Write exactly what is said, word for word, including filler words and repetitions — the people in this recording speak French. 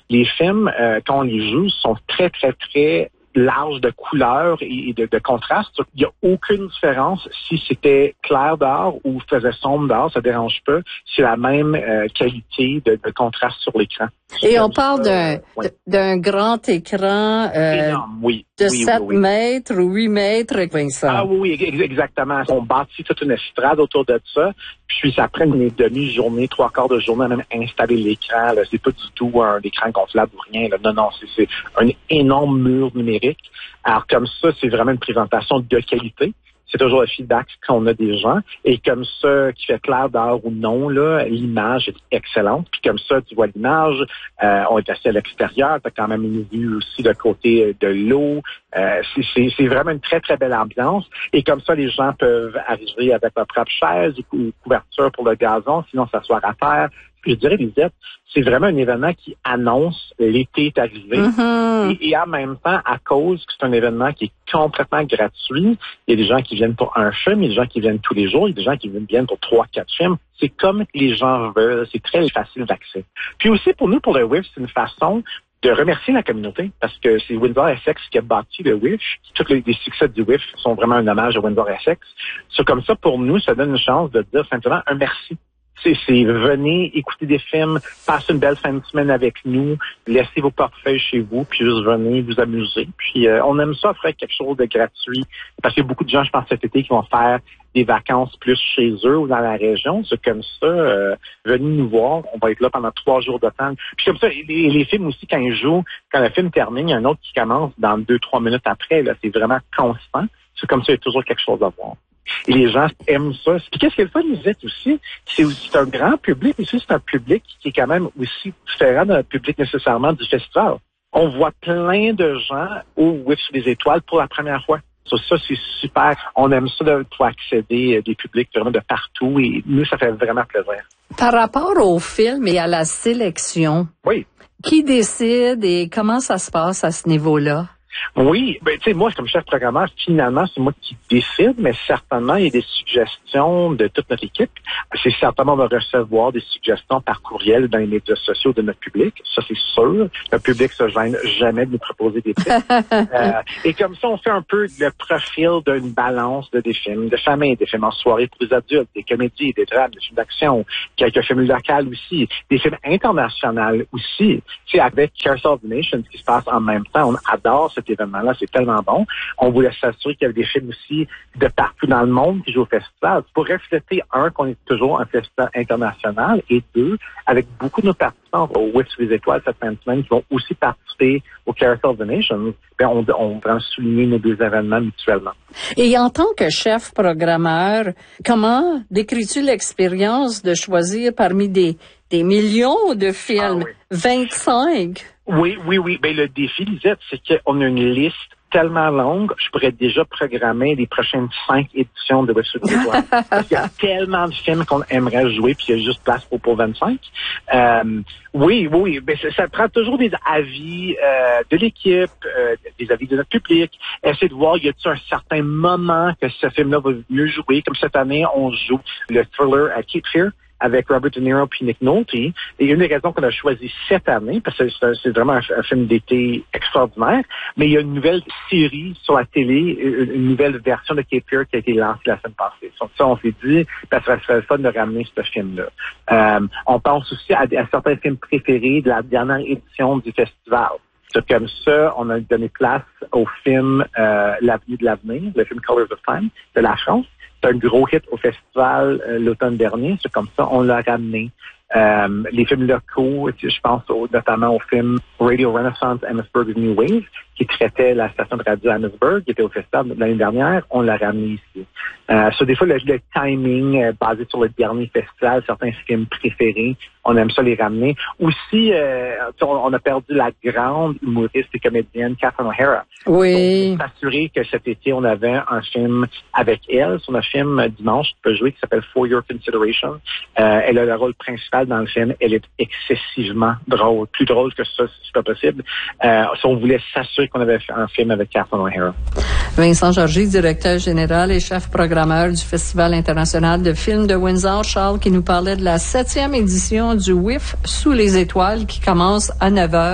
Les films, euh, quand on les joue, sont très, très, très large de couleurs et de, de contraste. Il n'y a aucune différence si c'était clair dehors ou faisait sombre dehors, ça dérange pas. C'est la même euh, qualité de, de contraste sur l'écran. Et on parle d'un, euh, ouais. d'un grand écran euh, énorme, oui. de oui, sept oui, oui. mètres ou huit mètres, Vincent. Ah oui, oui, exactement. On bâtit toute une estrade autour de ça, puis ça prend une demi-journée, trois quarts de journée à même installer l'écran. Là. C'est pas du tout un écran gonflable ou rien. Là. Non, non, c'est, c'est un énorme mur numérique. Alors comme ça, c'est vraiment une présentation de qualité. C'est toujours le feedback qu'on a des gens. Et comme ça, qui fait clair dehors ou non, là, l'image est excellente. Puis comme ça, tu vois l'image, euh, on est assis à l'extérieur, tu as quand même une vue aussi de côté de l'eau. Euh, c'est, c'est, c'est vraiment une très, très belle ambiance. Et comme ça, les gens peuvent arriver avec leur propre chaise ou couverture pour le gazon, sinon s'asseoir à terre. Je dirais, Lisette, c'est vraiment un événement qui annonce l'été est arrivé. Mm-hmm. Et, et en même temps, à cause que c'est un événement qui est complètement gratuit, il y a des gens qui viennent pour un film, il y a des gens qui viennent tous les jours, il y a des gens qui viennent pour trois, quatre films. C'est comme les gens veulent, c'est très facile d'accès. Puis aussi, pour nous, pour le W I F, c'est une façon de remercier la communauté, parce que c'est Windsor-Essex qui a bâti le W I F. Tous les, les succès du W I F sont vraiment un hommage à Windsor-Essex. C'est comme ça, pour nous, ça donne une chance de dire simplement un merci. C'est, c'est venez écouter des films, passez une belle fin de semaine avec nous, laissez vos portefeuilles chez vous, puis juste venez vous amuser. Puis euh, on aime ça faire quelque chose de gratuit, parce qu'il y a beaucoup de gens, je pense, cet été qui vont faire des vacances plus chez eux ou dans la région. C'est comme ça, euh, venez nous voir, on va être là pendant trois jours de temps. Puis comme ça, les, les films aussi, quand ils jouent, quand le film termine, il y a un autre qui commence dans deux, trois minutes après. Là, c'est vraiment constant. C'est comme ça, il y a toujours quelque chose à voir. Et les gens aiment ça. Puis qu'est-ce qu'elle fait, Lisette, aussi? C'est aussi c'est un grand public, mais aussi c'est un public qui est quand même aussi différent d'un public nécessairement du festival. On voit plein de gens au W I F sur les étoiles pour la première fois. Ça, ça, c'est super. On aime ça de pouvoir accéder à des publics vraiment de partout et nous, ça fait vraiment plaisir. Par rapport au film et à la sélection, oui. Qui décide et comment ça se passe à ce niveau-là? Oui, ben tu sais, moi, comme chef programmeur, finalement, c'est moi qui décide, mais certainement, il y a des suggestions de toute notre équipe. C'est certainement, on va recevoir des suggestions par courriel dans les médias sociaux de notre public. Ça, c'est sûr. Le public se gêne jamais de nous proposer des trucs. euh, et comme ça, on fait un peu le profil d'une balance de des films de famille, des films en soirée pour les adultes, des comédies, des drames, des films d'action, quelques films locaux aussi, des films internationaux aussi. Tu sais, avec Carousel of the Nations qui se passe en même temps, on adore cet événement-là, c'est tellement bon. On voulait s'assurer qu'il y avait des films aussi de partout dans le monde qui jouent au festival. Pour refléter, un, qu'on est toujours un festival international, et deux, avec beaucoup de nos participants au W I F sur les étoiles cette fin de semaine qui vont aussi participer au Carousel of the Nations, bien, on, on va souligner nos deux événements mutuellement. Et en tant que chef programmeur, comment décris-tu l'expérience de choisir parmi des, des millions de films, ah, oui. vingt-cinq? Oui, oui, oui. Ben, le défi, Lisette, c'est qu'on a une liste tellement longue, je pourrais déjà programmer les prochaines cinq éditions de W I F sur les étoiles. Parce qu'il y a tellement de films qu'on aimerait jouer, puis il y a juste place pour, pour vingt-cinq. Euh, oui, oui, ben, ça, ça prend toujours des avis euh, de l'équipe, euh, des avis de notre public. Essayer de voir, y a-t-il un certain moment que ce film-là va mieux jouer. Comme cette année, on joue le thriller à Cape Fear avec Robert De Niro puis Nick Nolte. Et une des raisons qu'on a choisi cette année, parce que c'est, c'est vraiment un, un film d'été extraordinaire, mais il y a une nouvelle série sur la télé, une, une nouvelle version de Cape Fear qui a été lancée la semaine passée. Donc ça, on s'est dit, ben, ça serait le fun de ramener ce film-là. Euh, on pense aussi à, à certains films préférés de la dernière édition du festival. C'est comme ça, on a donné place au film euh, L'avenue de l'avenir, le film Colors of Time de la France. C'est un gros hit au festival euh, l'automne dernier. C'est comme ça, on l'a ramené. Euh, les films locaux, je pense au, notamment au film Radio Renaissance Amherstburg's New Wave, qui traitait la station de radio Amherstburg, qui était au festival l'année dernière, on l'a ramené ici. Euh, so, des fois, le, le timing euh, basé sur le dernier festival, certains films préférés, on aime ça les ramener. Aussi, euh, on, on a perdu la grande humoriste et comédienne Catherine O'Hara. Oui. On s'est assuré que cet été, on avait un film avec elle. Son film euh, dimanche qui peut jouer, qui s'appelle For Your Consideration. Euh, elle a le rôle principal dans le film. Elle est excessivement drôle. Plus drôle que ça, c'est pas possible. Euh, so, on voulait s'assurer qu'on avait un film avec Catherine O'Hara. Vincent Georgy, directeur général et chef programmeur du Festival international de films de Windsor. Charles qui nous parlait de la septième édition du W I F sous les étoiles qui commence à neuf heures.